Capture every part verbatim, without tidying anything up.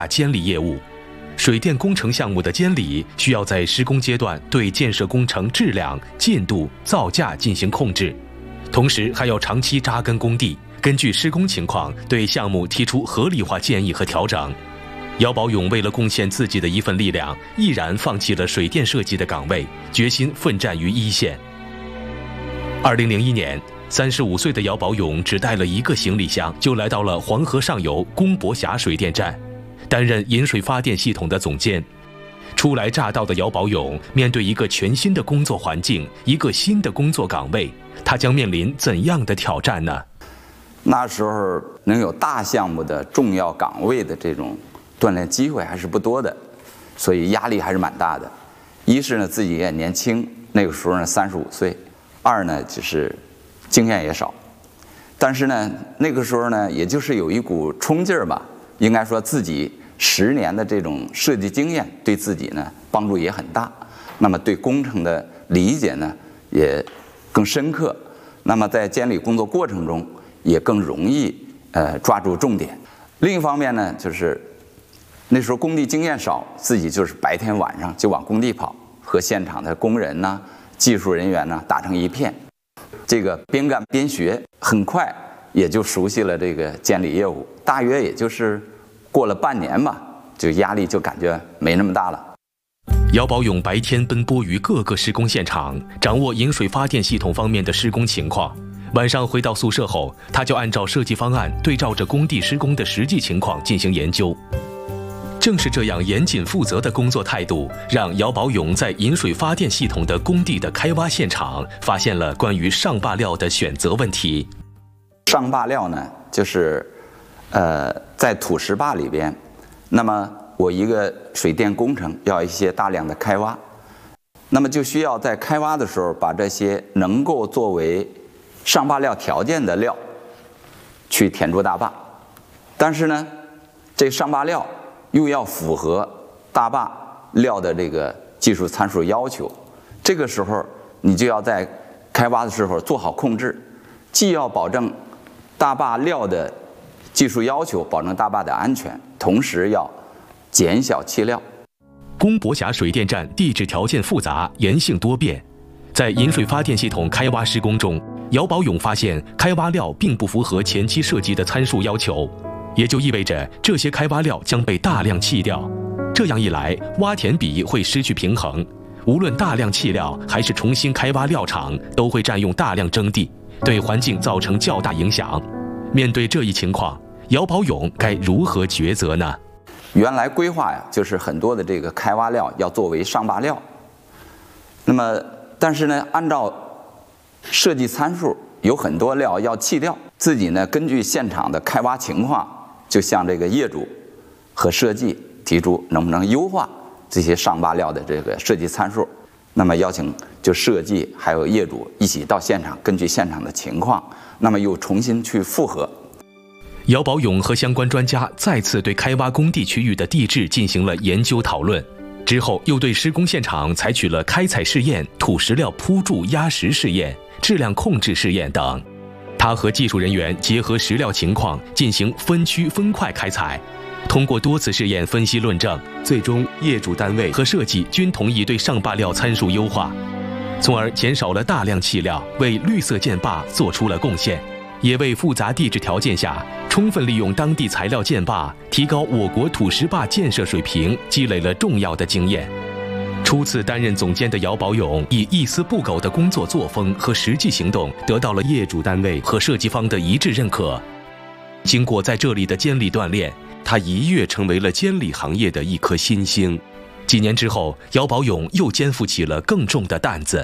监理业务。水电工程项目的监理需要在施工阶段对建设工程质量、进度、造价进行控制，同时还要长期扎根工地，根据施工情况对项目提出合理化建议和调整。姚宝勇为了贡献自己的一份力量，毅然放弃了水电设计的岗位，决心奋战于一线。二零零一年，三十五岁的姚宝勇只带了一个行李箱，就来到了黄河上游公博峡水电站，担任引水发电系统的总监。初来乍到的姚宝勇面对一个全新的工作环境，一个新的工作岗位，他将面临怎样的挑战呢？ 那时候能有大项目的重要岗位的这种锻炼机会还是不多的，所以压力还是蛮大的。一是呢自己也年轻，那个时候呢三十五岁；二呢就是经验也少。但是呢那个时候呢也就是有一股冲劲儿吧，应该说自己十年的这种设计经验对自己呢帮助也很大，那么对工程的理解呢也更深刻，那么在监理工作过程中也更容易呃抓住重点。另一方面呢就是那时候工地经验少，自己就是白天晚上就往工地跑，和现场的工人呐、技术人员呐打成一片，这个边干边学，很快也就熟悉了这个监理业务。大约也就是过了半年吧，就压力就感觉没那么大了。 姚宝勇白天奔波于各个施工现场，掌握引水发电系统方面的施工情况。晚上回到宿舍后，他就按照设计方案，对照着工地施工的实际情况进行研究。正是这样严谨负责的工作态度，让姚宝勇在引水发电系统的工地的开挖现场，发现了关于上坝料的选择问题。 上坝料呢，就是呃在土石坝里边，那么我一个水电工程要一些大量的开挖，那么就需要在开挖的时候把这些能够作为上坝料条件的料去填筑大坝，但是呢这上坝料又要符合大坝料的这个技术参数要求，这个时候你就要在开挖的时候做好控制，既要保证大坝料的技术要求，保证大坝的安全，同时要减小气料。 公博峡水电站地质条件复杂，岩性多变，在引水发电系统开挖施工中，姚宝勇发现开挖料并不符合前期设计的参数要求，也就意味着这些开挖料将被大量弃掉。这样一来，挖填比会失去平衡，无论大量弃料还是重新开挖料场，都会占用大量征地，对环境造成较大影响。面对这一情况，姚宝勇该如何抉择呢？ 原来规划呀，就是很多的这个开挖料要作为上坝料，那么但是呢，按照设计参数，有很多料要弃掉。自己呢，根据现场的开挖情况，就向这个业主和设计提出能不能优化这些上坝料的这个设计参数。那么邀请就设计还有业主一起到现场，根据现场的情况，那么又重新去复核。 姚宝勇和相关专家再次对开挖工地区域的地质进行了研究讨论，之后又对施工现场采取了开采试验、土石料铺筑压实试验、质量控制试验等。他和技术人员结合石料情况进行分区分块开采，通过多次试验分析论证，最终业主单位和设计均同意对上坝料参数优化，从而减少了大量弃料，为绿色建坝做出了贡献，也为复杂地质条件下充分利用当地材料建坝，提高我国土石坝建设水平积累了重要的经验。初次担任总监的姚宝勇以一丝不苟的工作作风和实际行动，得到了业主单位和设计方的一致认可。经过在这里的监理锻炼，他一跃成为了监理行业的一颗新星。几年之后，姚宝勇又肩负起了更重的担子。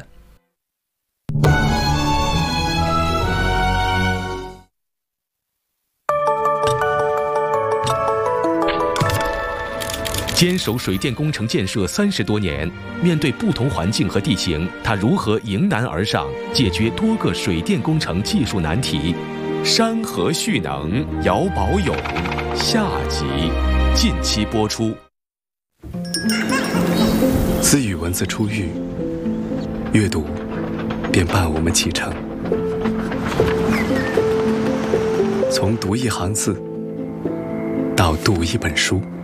坚守水电工程建设三十多年，面对不同环境和地形，他如何迎难而上，解决多个水电工程技术难题？山河蓄能，姚宝勇，下集近期播出。 自与文字初遇，阅读便伴我们启程。从读一行字到读一本书。